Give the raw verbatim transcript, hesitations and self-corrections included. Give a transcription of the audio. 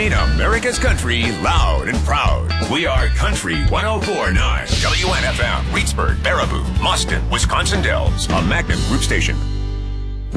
playing America's country loud and proud. We are Country one oh four point nine. W N F M, Reedsburg, Baraboo, Mustin, Wisconsin Dells. A Magnum Group station.